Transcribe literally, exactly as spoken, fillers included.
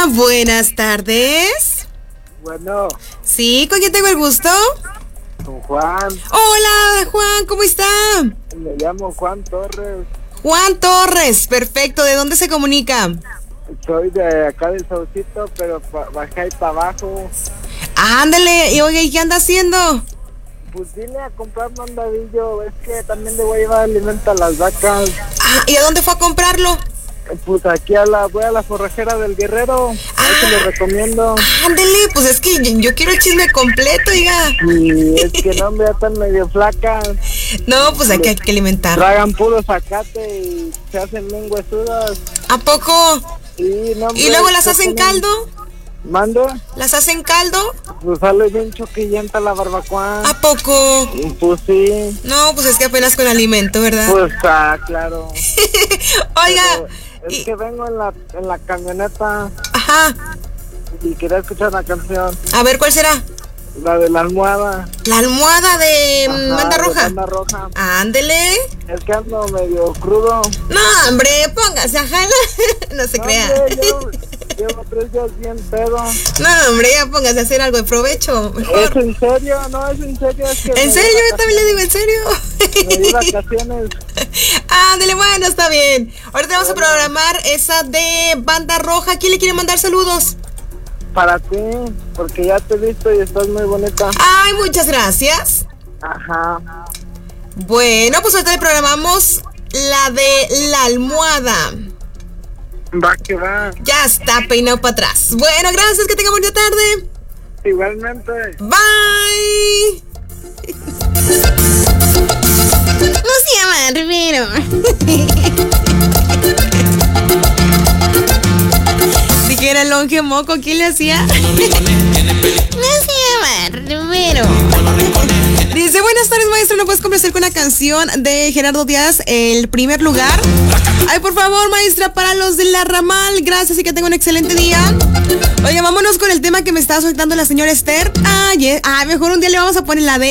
Hola, buenas tardes. Bueno. Sí, ¿con quién tengo el gusto? Con Juan. Hola, Juan, ¿cómo está? Me llamo Juan Torres. Juan Torres, perfecto. ¿De dónde se comunica? Soy de acá del Saucito, pero pa- bajé ahí para abajo. Ándale, y oye, ¿y qué anda haciendo? Pues vine a comprar mandadillo. Es que también le voy a llevar alimento a las vacas. Ah, ¿y a dónde fue a comprarlo? Pues aquí a la, voy a la forrajera del Guerrero. Ahí se lo recomiendo. Ándale, pues es que yo, yo quiero el chisme completo, oiga. Y es que no, me están medio flacas. No, pues hay que, hay que alimentar. Tragan puro zacate y se hacen bien huesudas. ¿A poco? Y, no, ¿Y luego las hacen caldo? ¿Mando? ¿Las hacen caldo? Pues sale bien choquillenta la barbacoa. ¿A poco? Pues sí. No, pues es que apenas con alimento, ¿verdad? Pues ah, claro. Oiga. Pero es y... que vengo en la, en la camioneta. Ajá. Y quería escuchar una canción. A ver, ¿cuál será? La de la almohada. La almohada de Ajá, Banda Roja. De Banda Roja. Ándele. Es que ando medio crudo. No, hombre, póngase a jalar. No se no, crea. Hombre, llevo, llevo tres días bien pedo. No, hombre, ya póngase a hacer algo de provecho. Mejor. ¿Es en serio? No, es en serio. Es que ¿En serio? Yo también le digo en serio. Me di vacaciones. Ándele, bueno, está bien. Ahorita vamos a programar esa de Banda Roja. ¿Quién le quiere mandar saludos? Para ti, porque ya te he visto y estás muy bonita. Ay, muchas gracias. Ajá. Bueno, pues ahorita le programamos la de la almohada. Va que va. Ya está peinado para atrás. Bueno, gracias, que tenga buena tarde. Igualmente. Bye. No se llama Rivero. Dijera el longe moco, ¿quién le hacía? No se llama Rivero. Dice, buenas tardes, maestro, ¿no puedes complacer con una canción de Gerardo Díaz, El Primer Lugar? Ay, por favor, maestra, para los de la Ramal, gracias y que tenga un excelente día. Oiga, vámonos con el tema que me estaba soltando la señora Esther. Ay, ah, mejor un día le vamos a poner la de